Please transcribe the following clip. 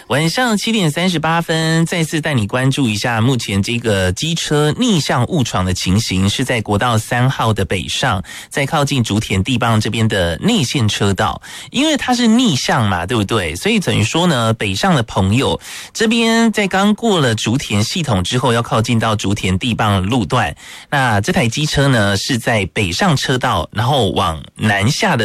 晚上7点38分，再次带你关注一下目前这个机车逆向误闯的情形，是在国道3号的北上，在靠近竹田地磅这边的内线车道，因为它是逆向嘛，对不对？所以等于说呢，北上的朋友这边在刚过了竹田系统之后，要靠近到竹田地磅路段，那这台机车呢是在北上车道，然后往南下的